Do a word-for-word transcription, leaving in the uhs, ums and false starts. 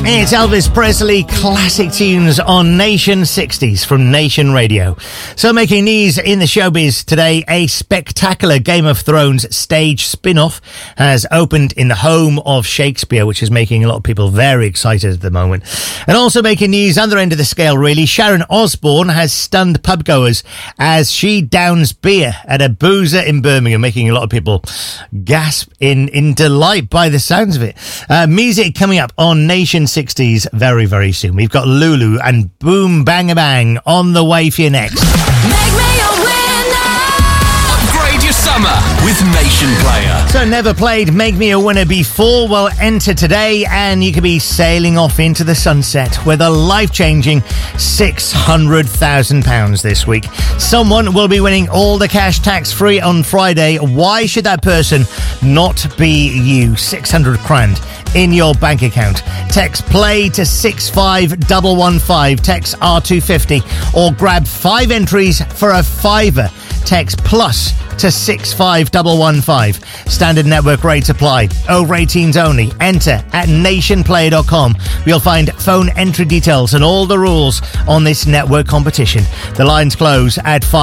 It's Elvis Presley classic tunes on Nation sixties from Nation Radio. So making news in the showbiz today, a spectacular Game of Thrones stage spin-off has opened in the home of Shakespeare, which is making a lot of people very excited at the moment. And also making news, other end of the scale really, Sharon Osbourne has stunned pubgoers as she downs beer at a boozer in Birmingham, making a lot of people gasp in, in delight by the sounds of it. Uh, music coming up on Nation sixties very, very soon. We've got Lulu and Boom Bang Bang on the way for you next. Make me a winner. Upgrade your summer with Nation Player. So never played Make Me a Winner before? Well, enter today and you could be sailing off into the sunset with a life-changing six hundred thousand pounds this week. Someone will be winning all the cash tax-free on Friday. Why should that person not be you? six hundred grand in your bank account. Text play to six five one one five, text R two fifty, or grab five entries for a fiver. Text plus to six five one one five. Standard network rates apply. Over eighteens only. Enter at nation player dot com. You'll find phone entry details and all the rules on this network competition. The lines close at five.